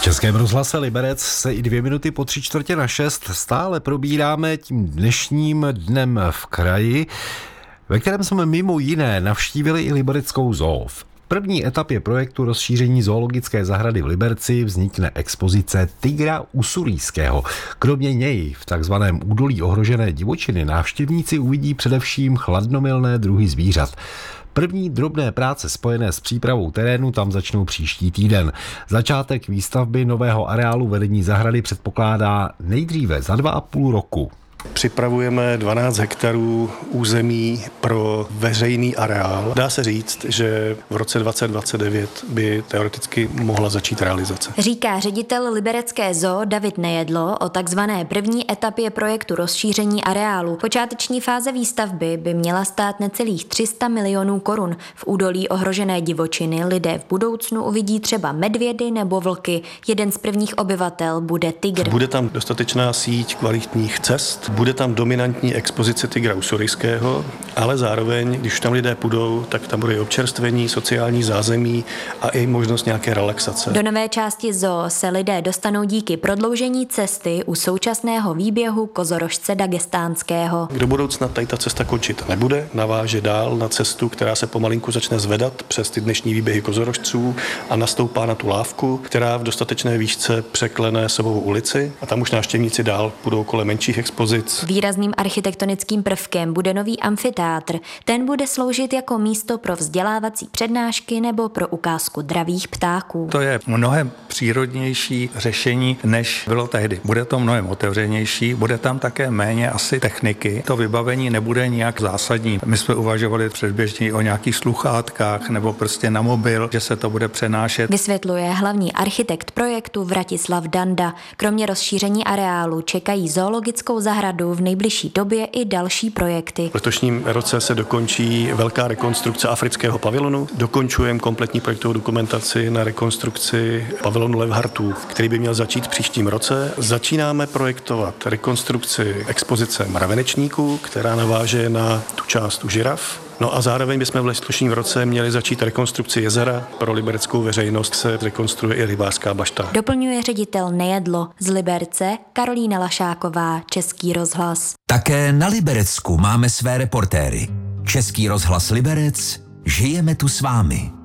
Českém rozhlase Liberec se i 2 minuty po 5:45 stále probíráme tím dnešním dnem v kraji, ve kterém jsme mimo jiné navštívili i libereckou zoo. V první etapě projektu rozšíření zoologické zahrady v Liberci vznikne expozice tygra usurijského. Kromě něj v takzvaném údolí ohrožené divočiny návštěvníci uvidí především chladnomilné druhy zvířat. První drobné práce spojené s přípravou terénu tam začnou příští týden. Začátek výstavby nového areálu vedení zahrady předpokládá nejdříve za 2,5 roku. Připravujeme 12 hektarů území pro veřejný areál. Dá se říct, že v roce 2029 by teoreticky mohla začít realizace. Říká ředitel liberecké zoo David Nejedlo o takzvané první etapě projektu rozšíření areálu. Počáteční fáze výstavby by měla stát necelých 300 milionů korun. V údolí ohrožené divočiny lidé v budoucnu uvidí třeba medvědy nebo vlky. Jeden z prvních obyvatel bude tygr. Bude tam dostatečná síť kvalitních cest. Bude tam dominantní expozice tygra usurijského, ale zároveň, když tam lidé půjdou, tak tam bude i občerstvení, sociální zázemí a i možnost nějaké relaxace. Do nové části zoo se lidé dostanou díky prodloužení cesty u současného výběhu kozorožce dagestánského. Do budoucna tady ta cesta končit nebude, naváže dál na cestu, která se pomalinku začne zvedat přes ty dnešní výběhy kozorožců a nastoupá na tu lávku, která v dostatečné výšce překlene Sobovou ulici a tam už návštěvníci dál půjdou kolem menších expozic. Výrazným architektonickým prvkem bude nový amfiteátr. Ten bude sloužit jako místo pro vzdělávací přednášky nebo pro ukázku dravých ptáků. To je mnohem přírodnější řešení, než bylo tehdy. Bude to mnohem otevřenější, bude tam také méně asi techniky. To vybavení nebude nějak zásadní. My jsme uvažovali předběžně o nějakých sluchátkách nebo prostě na mobil, že se to bude přenášet. Vysvětluje hlavní architekt projektu Vratislav Danda. Kromě rozšíření areálu čekají zoologickou zahradu v nejbližší době i další projekty. V letošním roce se dokončí velká rekonstrukce afrického pavilonu. Dokončujeme kompletní projektovou dokumentaci na rekonstrukci pavilonu Levhartů, který by měl začít příštím roce. Začínáme projektovat rekonstrukci expozice mravenečníků, která naváže na tu část u žiraf. No a zároveň bychom v letošním roce měli začít rekonstrukci jezera. Pro libereckou veřejnost se rekonstruuje i rybářská bašta. Doplňuje ředitel Nejedlo. Z Liberce Karolína Lašáková, Český rozhlas. Také na Liberecku máme své reportéry. Český rozhlas Liberec, žijeme tu s vámi.